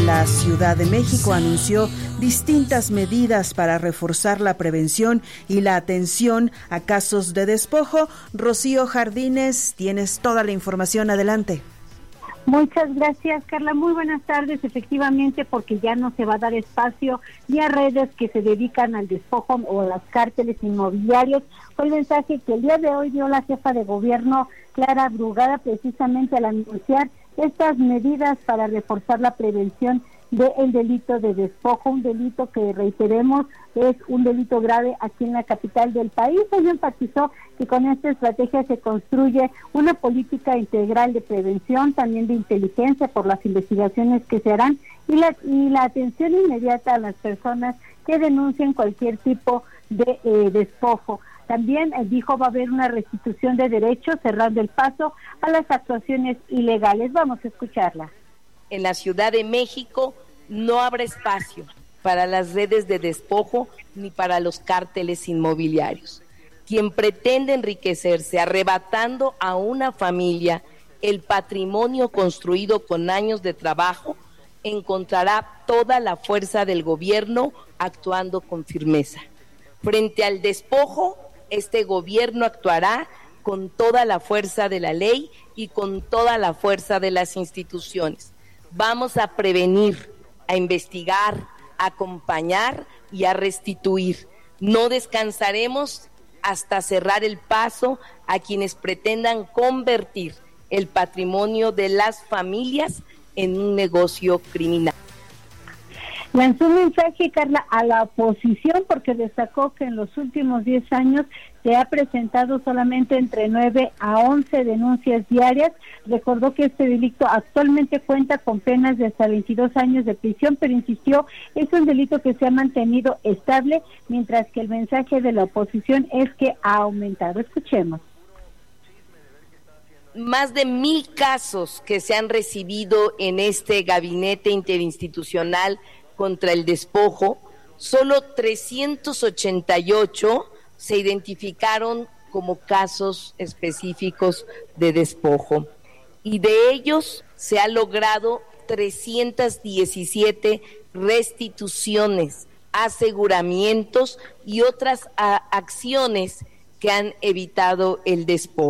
en la Ciudad de México anunció distintas medidas para reforzar la prevención y la atención a casos de despojo. Rocío Jardines, tienes toda la información, adelante. Muchas gracias, Carla. Muy buenas tardes. Efectivamente, porque ya no se va a dar espacio ni a redes que se dedican al despojo o a las cárteles inmobiliarios. Fue el mensaje que el día de hoy dio la jefa de gobierno, Clara Brugada, precisamente al anunciar estas medidas para reforzar la prevención del delito de despojo, un delito que, reiteremos, es un delito grave aquí en la capital del país. Ella enfatizó que con esta estrategia se construye una política integral de prevención, también de inteligencia por las investigaciones que se harán y la atención inmediata a las personas que denuncien cualquier tipo de despojo. También dijo va a haber una restitución de derechos, cerrando el paso a las actuaciones ilegales. Vamos a escucharla. En la Ciudad de México no habrá espacio para las redes de despojo ni para los cárteles inmobiliarios. Quien pretende enriquecerse arrebatando a una familia el patrimonio construido con años de trabajo encontrará toda la fuerza del gobierno actuando con firmeza. Frente al despojo, este gobierno actuará con toda la fuerza de la ley y con toda la fuerza de las instituciones. Vamos a prevenir, a investigar, a acompañar y a restituir. No descansaremos hasta cerrar el paso a quienes pretendan convertir el patrimonio de las familias en un negocio criminal. Lanzó un mensaje, Carla, a la oposición porque destacó que en los últimos 10 años se ha presentado solamente entre 9 a 11 denuncias diarias. Recordó que este delito actualmente cuenta con penas de hasta 22 años de prisión, pero insistió, es un delito que se ha mantenido estable, mientras que el mensaje de la oposición es que ha aumentado. Escuchemos. Más de 1,000 casos que se han recibido en este gabinete interinstitucional contra el despojo, solo 388 se identificaron como casos específicos de despojo y de ellos se ha logrado 317 restituciones, aseguramientos y otras acciones que han evitado el despojo.